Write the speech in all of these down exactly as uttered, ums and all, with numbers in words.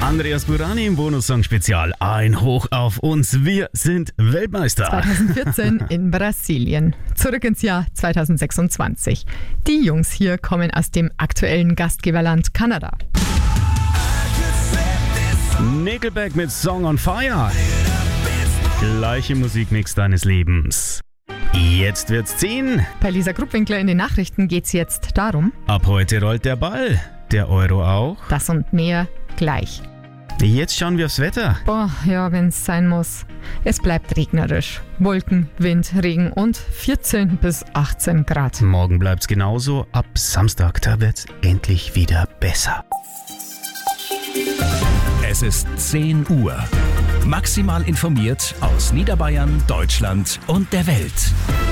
Andreas Burani im Bonussong-Spezial. Ein Hoch auf uns, wir sind Weltmeister. zweitausendvierzehn in Brasilien. Zurück ins Jahr zweitausendsechsundzwanzig. Die Jungs hier kommen aus dem aktuellen Gastgeberland Kanada. Nickelback mit Song on Fire. Gleiche Musikmix deines Lebens. Jetzt wird's ziehen. Bei Lisa Gruppwinkler in den Nachrichten geht's jetzt darum. Ab heute rollt der Ball. Der Euro auch. Das und mehr gleich. Jetzt schauen wir aufs Wetter. Boah, ja, wenn's sein muss. Es bleibt regnerisch. Wolken, Wind, Regen und vierzehn bis achtzehn Grad. Morgen bleibt's genauso. Ab Samstag, da wird's endlich wieder besser. Es ist zehn Uhr. Maximal informiert aus Niederbayern, Deutschland und der Welt.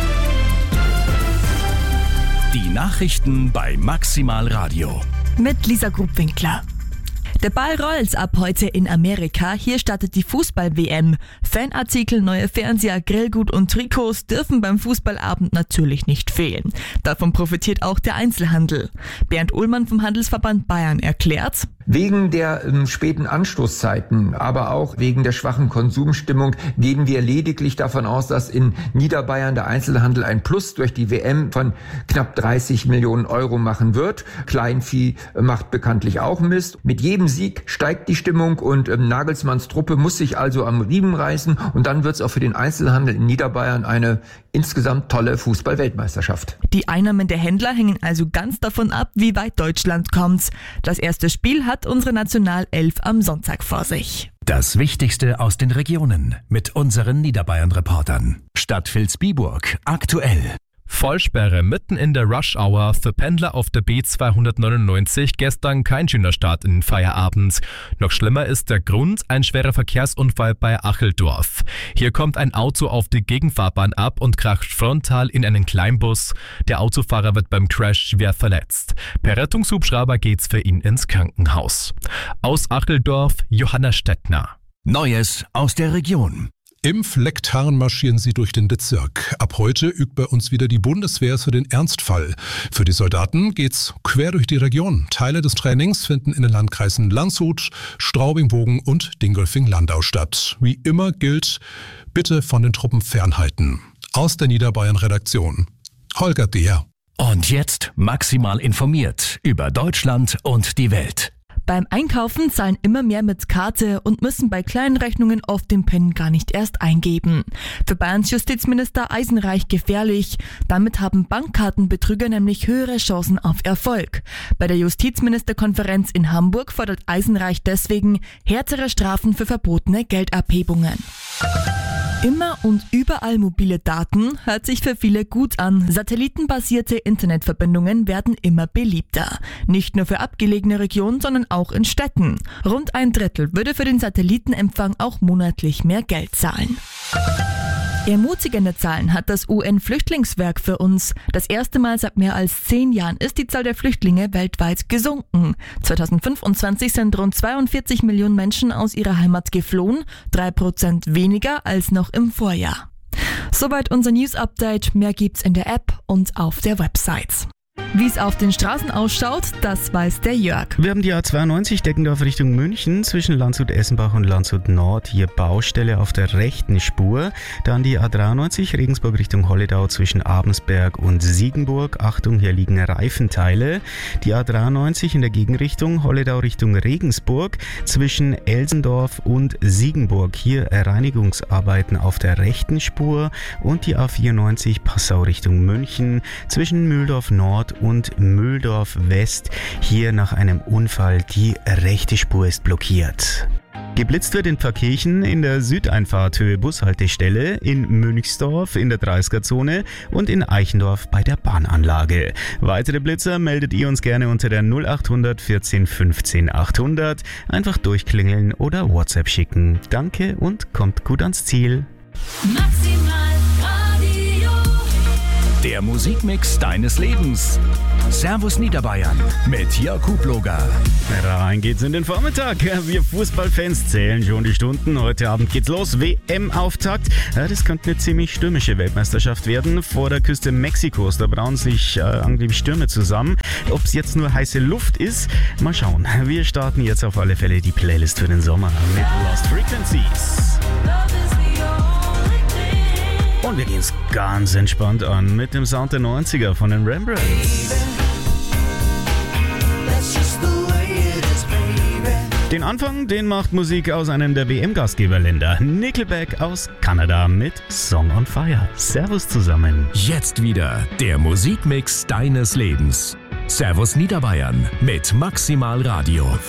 Die Nachrichten bei Maximal Radio. Mit Lisa Gruppwinkler. Der Ball rollt ab heute in Amerika. Hier startet die Fußball-W M. Fanartikel, neue Fernseher, Grillgut und Trikots dürfen beim Fußballabend natürlich nicht fehlen. Davon profitiert auch der Einzelhandel. Bernd Ullmann vom Handelsverband Bayern erklärt: Wegen der ähm, späten Anstoßzeiten, aber auch wegen der schwachen Konsumstimmung gehen wir lediglich davon aus, dass in Niederbayern der Einzelhandel ein Plus durch die W M von knapp dreißig Millionen Euro machen wird. Kleinvieh macht bekanntlich auch Mist. Mit jedem Sieg steigt die Stimmung und ähm, Nagelsmanns Truppe muss sich also am Riemen reißen und dann wird es auch für den Einzelhandel in Niederbayern eine insgesamt tolle Fußball-Weltmeisterschaft. Die Einnahmen der Händler hängen also ganz davon ab, wie weit Deutschland kommt. Das erste Spiel hat unsere Nationalelf am Sonntag vor sich. Das Wichtigste aus den Regionen mit unseren Niederbayern-Reportern. Stadt Vilsbiburg aktuell. Vollsperre mitten in der Rush-Hour für Pendler auf der B zweihundertneunundneunzig. Gestern kein schöner Start in den Feierabend. Noch schlimmer ist der Grund, ein schwerer Verkehrsunfall bei Acheldorf. Hier kommt ein Auto auf die Gegenfahrbahn ab und kracht frontal in einen Kleinbus. Der Autofahrer wird beim Crash schwer verletzt. Per Rettungshubschrauber geht's für ihn ins Krankenhaus. Aus Acheldorf, Johanna Stettner. Neues aus der Region. Im Flecktarn marschieren sie durch den Bezirk. Ab heute übt bei uns wieder die Bundeswehr für den Ernstfall. Für die Soldaten geht's quer durch die Region. Teile des Trainings finden in den Landkreisen Landshut, Straubing-Bogen und Dingolfing-Landau statt. Wie immer gilt, bitte von den Truppen fernhalten. Aus der Niederbayern-Redaktion. Holger Deher. Und jetzt maximal informiert über Deutschland und die Welt. Beim Einkaufen zahlen immer mehr mit Karte und müssen bei kleinen Rechnungen oft den PIN gar nicht erst eingeben. Für Bayerns Justizminister Eisenreich gefährlich. Damit haben Bankkartenbetrüger nämlich höhere Chancen auf Erfolg. Bei der Justizministerkonferenz in Hamburg fordert Eisenreich deswegen härtere Strafen für verbotene Geldabhebungen. Immer und überall mobile Daten hört sich für viele gut an. Satellitenbasierte Internetverbindungen werden immer beliebter. Nicht nur für abgelegene Regionen, sondern auch in Städten. Rund ein Drittel würde für den Satellitenempfang auch monatlich mehr Geld zahlen. Ermutigende Zahlen hat das U N-Flüchtlingswerk für uns. Das erste Mal seit mehr als zehn Jahren ist die Zahl der Flüchtlinge weltweit gesunken. zweitausendfünfundzwanzig sind rund zweiundvierzig Millionen Menschen aus ihrer Heimat geflohen, drei Prozent weniger als noch im Vorjahr. Soweit unser News-Update. Mehr gibt's in der App und auf der Website. Wie es auf den Straßen ausschaut, das weiß der Jörg. Wir haben die A zweiundneunzig Deckendorf Richtung München zwischen Landshut-Essenbach und Landshut-Nord. Hier Baustelle auf der rechten Spur. Dann die A dreiundneunzig Regensburg Richtung Holledau zwischen Abensberg und Siegenburg. Achtung, hier liegen Reifenteile. Die A dreiundneunzig in der Gegenrichtung Holledau Richtung Regensburg zwischen Elsendorf und Siegenburg. Hier Reinigungsarbeiten auf der rechten Spur. Und die A vierundneunzig Passau Richtung München zwischen Mühldorf Nord und Mühldorf West. Hier nach einem Unfall die rechte Spur ist blockiert. Geblitzt wird in Pfarrkirchen in der Südeinfahrt Höhe Bushaltestelle, in Münchsdorf in der dreißiger-Zone und in Eichendorf bei der Bahnanlage. Weitere Blitzer meldet ihr uns gerne unter der null achthundert vierzehn fünfzehn achthundert. Einfach durchklingeln oder WhatsApp schicken. Danke und kommt gut ans Ziel. Der Musikmix deines Lebens. Servus Niederbayern mit Jörg Hubloger. Rein geht's in den Vormittag. Wir Fußballfans zählen schon die Stunden. Heute Abend geht's los. W M-Auftakt. Das könnte eine ziemlich stürmische Weltmeisterschaft werden. Vor der Küste Mexikos, da brauen sich äh, angeblich Stürme zusammen. Ob es jetzt nur heiße Luft ist, mal schauen. Wir starten jetzt auf alle Fälle die Playlist für den Sommer mit Lost Frequencies. Und wir gehen's ganz entspannt an mit dem Sound der neunziger von den Rembrandts. Den Anfang, den macht Musik aus einem der W M-Gastgeberländer. Nickelback aus Kanada mit Song on Fire. Servus zusammen. Jetzt wieder der Musikmix deines Lebens. Servus Niederbayern mit Maximal Radio.